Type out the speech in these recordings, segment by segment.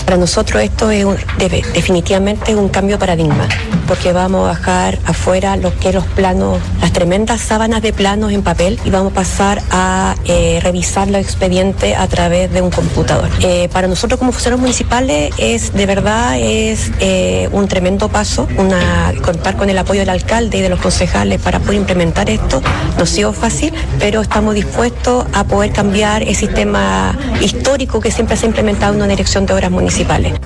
Para nosotros esto es definitivamente un cambio de paradigma, porque vamos a dejar afuera lo que los planos, las tremendas sábanas de planos en papel, y vamos a pasar a revisar los expedientes a través de un computador. Para nosotros como funcionarios municipales es un tremendo paso, contar con el apoyo del alcalde y de los concejales para poder implementar esto. No ha sido fácil, pero estamos dispuestos a poder cambiar el sistema histórico que siempre se ha implementado en una dirección de obras municipales.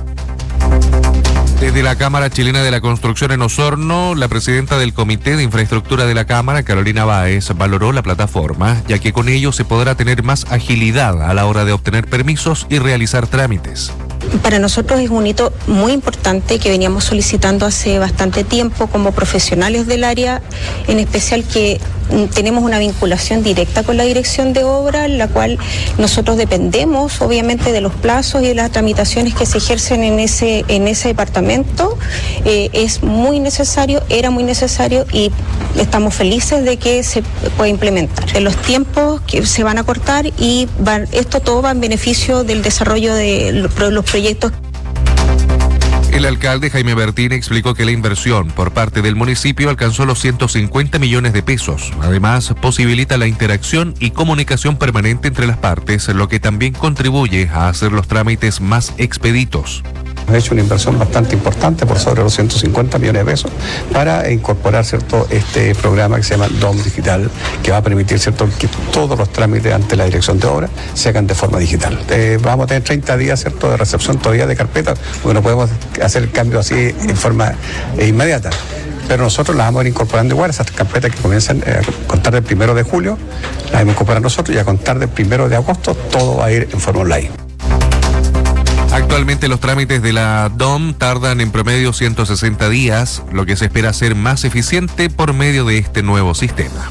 Desde la Cámara Chilena de la Construcción en Osorno, la presidenta del Comité de Infraestructura de la Cámara, Carolina Báez, valoró la plataforma, ya que con ello se podrá tener más agilidad a la hora de obtener permisos y realizar trámites. Para nosotros es un hito muy importante que veníamos solicitando hace bastante tiempo como profesionales del área, en especial que tenemos una vinculación directa con la dirección de obra, en la cual nosotros dependemos obviamente de los plazos y de las tramitaciones que se ejercen en ese departamento. Es muy necesario, era muy necesario, y estamos felices de que se pueda implementar. En los tiempos que se van a cortar y esto todo va en beneficio del desarrollo de los proyectos. El alcalde Jaime Bertín explicó que la inversión por parte del municipio alcanzó los 150 millones de pesos. Además, posibilita la interacción y comunicación permanente entre las partes, lo que también contribuye a hacer los trámites más expeditos. Hemos hecho una inversión bastante importante por sobre los 150 millones de pesos para incorporar, ¿cierto?, este programa que se llama DOM Digital, que va a permitir, ¿cierto?, que todos los trámites ante la dirección de obra se hagan de forma digital. Vamos a tener 30 días, ¿cierto?, de recepción todavía de carpeta, porque no podemos hacer el cambio así en forma inmediata. Pero nosotros las vamos a ir incorporando igual, esas carpetas que comienzan a contar del 1 de julio, las vamos a incorporar nosotros, y a contar del 1 de agosto todo va a ir en forma online. Actualmente los trámites de la DOM tardan en promedio 160 días, lo que se espera ser más eficiente por medio de este nuevo sistema.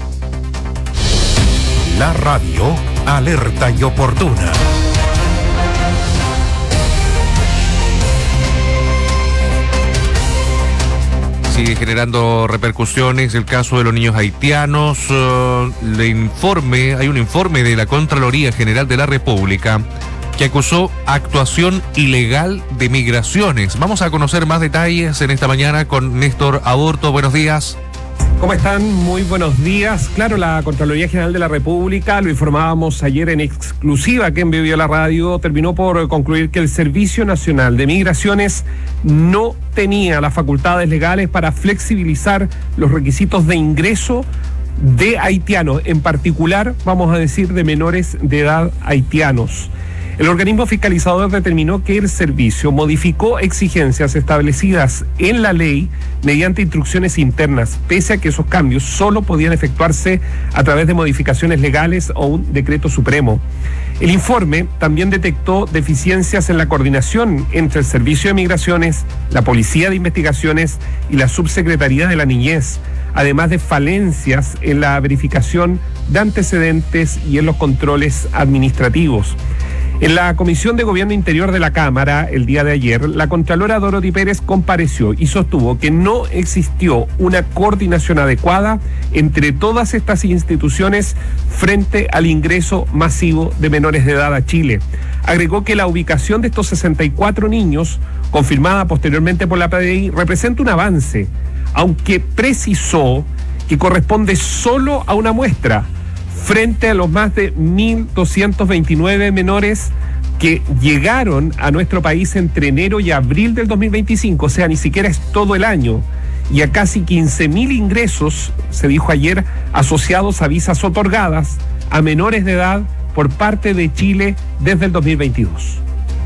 La radio alerta y oportuna. Sigue generando repercusiones el caso de los niños haitianos. Hay un informe de la Contraloría General de la República que acusó actuación ilegal de migraciones. Vamos a conocer más detalles en esta mañana con Néstor Aburto. Buenos días. ¿Cómo están? Muy buenos días. Claro, la Contraloría General de la República, lo informábamos ayer en exclusiva que en Vivió la Radio, terminó por concluir que el Servicio Nacional de Migraciones no tenía las facultades legales para flexibilizar los requisitos de ingreso de haitianos, en particular, vamos a decir, de menores de edad haitianos. El organismo fiscalizador determinó que el servicio modificó exigencias establecidas en la ley mediante instrucciones internas, pese a que esos cambios solo podían efectuarse a través de modificaciones legales o un decreto supremo. El informe también detectó deficiencias en la coordinación entre el Servicio de Migraciones, la Policía de Investigaciones y la Subsecretaría de la Niñez, además de falencias en la verificación de antecedentes y en los controles administrativos. En la Comisión de Gobierno Interior de la Cámara, el día de ayer, la Contralora Dorothy Pérez compareció y sostuvo que no existió una coordinación adecuada entre todas estas instituciones frente al ingreso masivo de menores de edad a Chile. Agregó que la ubicación de estos 64 niños, confirmada posteriormente por la PDI, representa un avance, aunque precisó que corresponde solo a una muestra, frente a los más de 1.229 menores que llegaron a nuestro país entre enero y abril del 2025, o sea, ni siquiera es todo el año, y a casi 15.000 ingresos, se dijo ayer, asociados a visas otorgadas a menores de edad por parte de Chile desde el 2022.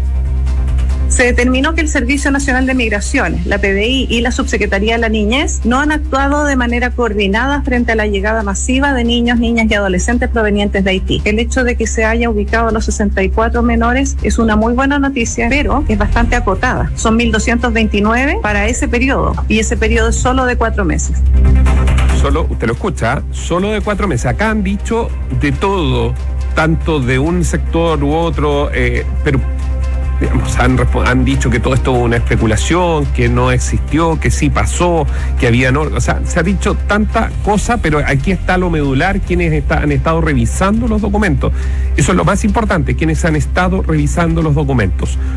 Se determinó que el Servicio Nacional de Migraciones, la PDI y la Subsecretaría de la Niñez no han actuado de manera coordinada frente a la llegada masiva de niños, niñas y adolescentes provenientes de Haití. El hecho de que se haya ubicado a los 64 menores es una muy buena noticia, pero es bastante acotada. Son 1.229 para ese periodo, y ese periodo es solo de 4 meses. Solo, usted lo escucha, solo de 4 meses. Acá han dicho de todo, tanto de un sector u otro, pero digamos, han dicho que todo esto es una especulación, que no existió, que sí pasó, que había no, o sea, se ha dicho tanta cosa, pero aquí está lo medular, quienes han estado revisando los documentos. Eso es lo más importante, quienes han estado revisando los documentos.